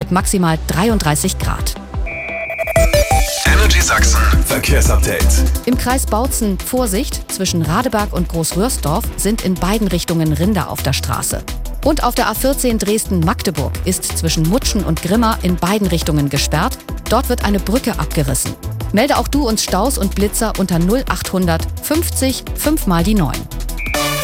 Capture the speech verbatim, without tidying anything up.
mit maximal dreiunddreißig Grad. Energy Sachsen Verkehrsupdate. Im Kreis Bautzen Vorsicht, zwischen Radeberg und Großröhrsdorf sind in beiden Richtungen Rinder auf der Straße. Und auf der A vierzehn Dresden-Magdeburg ist zwischen Mutschen und Grimma in beiden Richtungen gesperrt. Dort wird eine Brücke abgerissen. Melde auch du uns Staus und Blitzer unter null achthundert fünfzig fünf mal die neun.